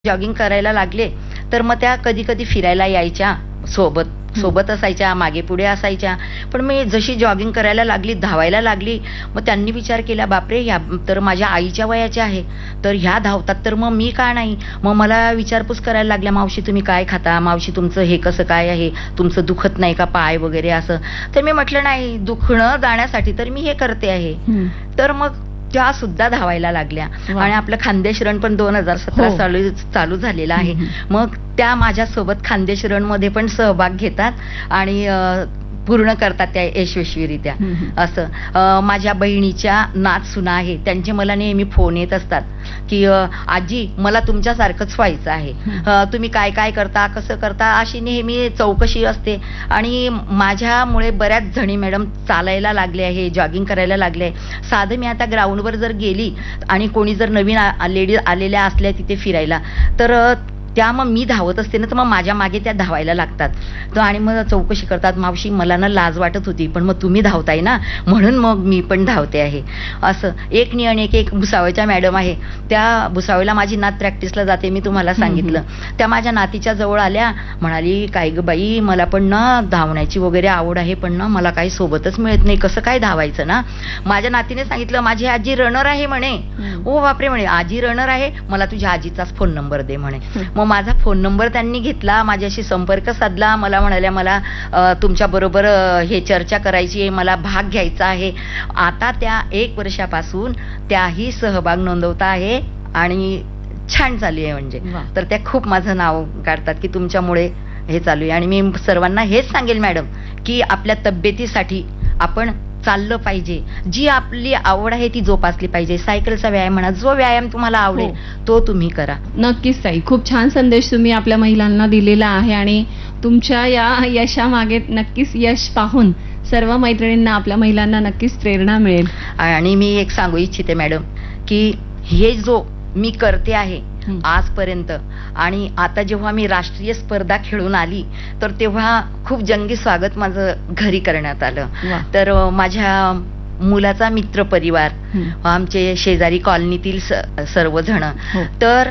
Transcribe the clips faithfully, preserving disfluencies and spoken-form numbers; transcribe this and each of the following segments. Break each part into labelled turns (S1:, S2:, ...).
S1: Jogging करायला लागले तर मग त्या कधी कधी फिरायला यायच्या, सोबत सोबत असायच्या, मागे पुढे असायच्या. पण मी जशी जॉगिंग करायला लागली, धावायला लागली, मग त्यांनी विचार केला, बापरे ह्या तर माझ्या आईच्या वयाच्या आहे, तर ह्या धावतात तर मग मी का नाही. मग मला विचारपूस करायला लागल्या, मावशी तुम्ही काय खाता, मावशी तुमचं हे कसं काय आहे, तुमचं दुखत नाही का पाय वगैरे असं. तर मी म्हटलं नाही, दुखणं जाण्यासाठी तर मी हे करते आहे. तर मग त्या सुद्धा धावायला लागल्या आणि आपलं खानदेश रण पण दोन हजार सतरा साली चालू झालेलं आहे. मग त्या माझ्या सोबत खानदेश रण मध्ये पण सहभाग घेतात आणि पूर्ण करतात त्या यशस्वीरित्या. असं माझ्या बहिणीच्या नात सुना आहे, त्यांचे मला नेहमी फोन येत असतात की आजी मला तुमच्यासारखंच व्हायचं आहे, तुम्ही काय काय करता, कसं करता, अशी नेहमी चौकशी असते. आणि माझ्यामुळे बऱ्याच जणी मॅडम चालायला लागले आहे, जॉगिंग करायला लागले. साधं मी आता ग्राउंडवर जर गेली आणि कोणी जर नवीन लेडीज आलेल्या असल्या तिथे फिरायला, तर त्या मग मी धावत असते ना, तर मग माझ्या मागे त्या धावायला लागतात. तर आणि मग चौकशी करतात, मावशी मला ना लाज वाटत होती, पण मग तुम्ही धावताय ना म्हणून मग मी पण धावते आहे. असं एक नि आणि एक एक भुसावळच्या मॅडम आहे, त्या भुसावळला माझी नात प्रॅक्टिसला जाते, मी तुम्हाला सांगितलं. त्या माझ्या नातीच्या जवळ आल्या, म्हणाली काय ग बाई मला पण ना धावण्याची वगैरे आवड आहे, पण ना मला काही सोबतच मिळत नाही, कसं काय धावायचं ना. माझ्या नातीने सांगितलं, माझी आजी रनर आहे म्हणे. ओ बापरे म्हणे, आजी रनर आहे, मला तुझ्या आजीचाच फोन नंबर दे म्हणे. मग माझा फोन नंबर त्यांनी घेतला, माझ्याशी संपर्क साधला. मला म्हणाल्या मला तुमच्या बरोबर हे चर्चा करायची आहे, मला भाग घ्यायचा आहे. आता त्या एक वर्षापासून त्याही सहभाग नोंदवता आहे आणि छान चालू आहे. म्हणजे तर त्या खूप माझं नाव काढतात की तुमच्यामुळे हे चालू आहे. आणि मी सर्वांना हेच सांगेल मॅडम की आपल्या तब्येतीसाठी आपण चाललं पाहिजे, जी आपली आवड आहे ती जोपासली पाहिजे. सायकलचा व्यायाम म्हणा, जो व्यायाम तुम्हाला आवडेल तो तुम्ही करा.
S2: नक्कीच ताई, खूप छान संदेश तुम्ही आपल्या महिलांना दिलेला आहे आणि तुमच्या या यशामागे नक्कीच यश पाहून सर्व मैत्रिणींना, आपल्या महिलांना नक्कीच प्रेरणा मिळेल.
S1: आणि मी एक सांगू इच्छिते मॅडम की हे जो मी करते आहे आजपर्यंत, आणि आता जेव्हा मी राष्ट्रीय स्पर्धा खेळून आली तर तेव्हा खूप जंगी स्वागत माझं घरी करण्यात आलं. तर माझ्या मुलाचा मित्र परिवार, आमचे शेजारी कॉलनीतील सर्वजण, तर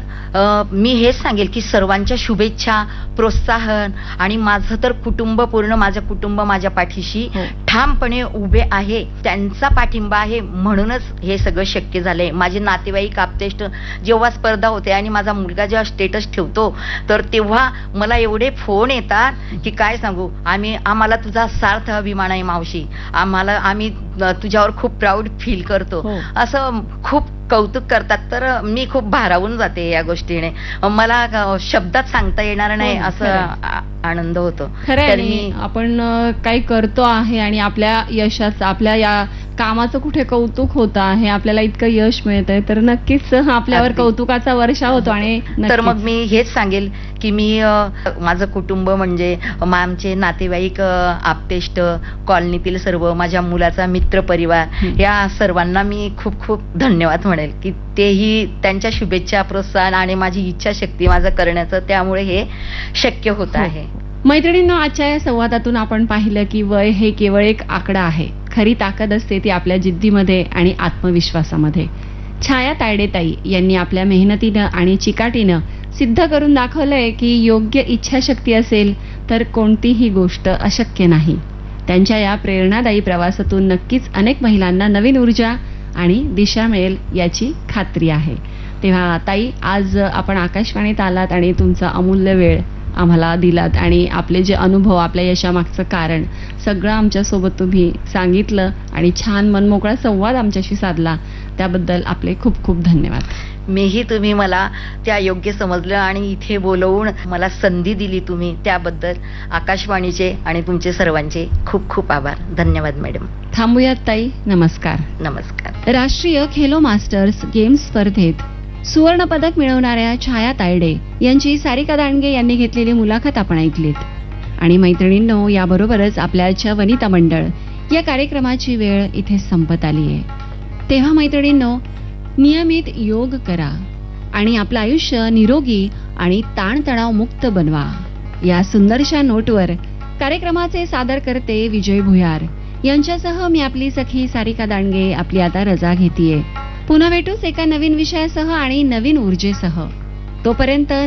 S1: मी हेच सांगेल की सर्वांच्या शुभेच्छा, प्रोत्साहन, आणि माझं तर कुटुंब पूर्ण, माझं कुटुंब माझ्या पाठीशी ठामपणे उभे आहे, त्यांचा पाठिंबा आहे म्हणूनच हे सगळं शक्य झालंय. माझे नातेवाईक आप्तेष्ट जेव्हा स्पर्धा होते आणि माझा मुलगा जेव्हा स्टेटस ठेवतो तर तेव्हा मला एवढे फोन येतात की काय सांगू. आम्ही आम्हाला तुझा सार्थ अभिमान आहे मावशी, आम्हाला आम्ही तुझ्यावर खूप प्राऊड फील करतो, असं खूप कौतुक करतात. तर मी खूप भारावून जाते या गोष्टीने, मला शब्दात सांगता येणार नाही असं आनंद होतो.
S2: खरं आपण काही करतो आहे आणि आपल्या यशाचं, आपल्या या कामाचं कुठे कौतुक होत आहे, आपल्याला इतकं यश मिळत आहे, तर नक्कीच आपल्यावर कौतुकाचा वर्षा होतो. आणि
S1: तर मग मी हेच सांगेल की मी माझं कुटुंब म्हणजे आमचे नातेवाईक, आप्तेष्ट, कॉलनीतील सर्व, माझ्या मुलाचा मित्र परिवार, या सर्वांना मी खूप खूप धन्यवाद म्हणेल की तेही त्यांच्या शुभेच्छा, प्रोत्साहन आणि माझी इच्छाशक्ती माझं करण्याचं, त्यामुळे हे शक्य होत आहे.
S2: मैत्रिणींनो, आजच्या या संवादातून आपण पाहिलं की वय हे केवळ एक आकडा आहे, खरी ताकद असते ती आपल्या जिद्दीमध्ये आणि आत्मविश्वासामध्ये. छाया तायडेताई यांनी आपल्या मेहनतीनं आणि चिकाटीनं सिद्ध करून दाखवलंय की योग्य इच्छाशक्ती असेल तर कोणतीही गोष्ट अशक्य नाही. त्यांच्या या प्रेरणादायी प्रवासातून नक्कीच अनेक महिलांना नवीन ऊर्जा आणि दिशा मिळेल याची खात्री आहे. तेव्हा ताई, आज आपण आकाशवाणीत आलात आणि तुमचा अमूल्य वेळ आम्हाला दिलात आणि आपले जे अनुभव, आपल्या यशामागचं कारण सगळं आमच्यासोबत तुम्ही सांगितलं आणि छान मनमोकळा संवाद आमच्याशी साधला, त्याबद्दल आपले खूप खूप धन्यवाद.
S1: मीही तुम्ही मला त्या योग्य समजलं आणि इथे बोलवून मला संधी दिली तुम्ही, त्याबद्दल आकाशवाणीचे आणि तुमचे सर्वांचे खूप खूप आभार. धन्यवाद मॅडम.
S2: थांबूयात ताई. नमस्कार.
S1: नमस्कार.
S2: राष्ट्रीय खेलो मास्टर्स गेम्स स्पर्धेत सुवर्ण पदक मिळवणाऱ्या छाया तायडे यांची सारिका दांडगे यांनी घेतलेली मुलाखत आपण ऐकलीत. आणि मैत्रिणींनो, याबरोबरच आपल्या आजच्या वनिता मंडळ या कार्यक्रमाची वेळ इथे संपत आली आहे. तेव्हा मैत्रिणींनो, नियमित योग करा आणि आपलं आयुष्य निरोगी आणि ताणतणाव मुक्त बनवा. या सुंदरशा नोटवर कार्यक्रमाचे सादर करते विजय भुयार यांच्यासह मी आपली सखी सारिका दांडगे आपली आता रजा घेतीये. पुन्हा भेटूच एका नवीन विषयासह आणि नवीन ऊर्जेसह. तोपर्यंत